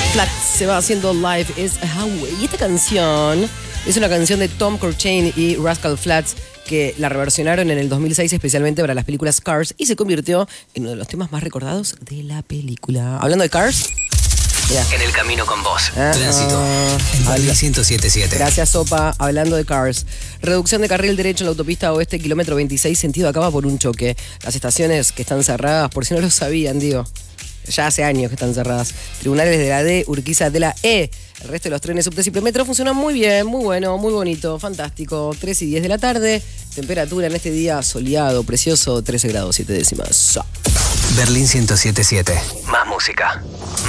Flat se va haciendo Life is a Highway. Y esta canción es una canción de Tom Corchain y Rascal Flatts que la reversionaron en el 2006 especialmente para las películas Cars y se convirtió en uno de los temas más recordados de la película. Hablando de Cars, yeah. En el camino con vos. Tránsito. En Berlín 107.7. Gracias, Sopa. Hablando de Cars. Reducción de carril derecho en la autopista oeste, kilómetro 26, sentido acaba por un choque. Las estaciones que están cerradas, por si no lo sabían, digo. Ya hace años que están cerradas. Tribunales de la D, Urquiza de la E. El resto de los trenes subtes y metro funcionan muy bien, muy bueno, muy bonito, fantástico. 3 y 10 de la tarde. Temperatura en este día soleado, precioso, 13 grados 7 décimas. Berlín 107.7. Más música.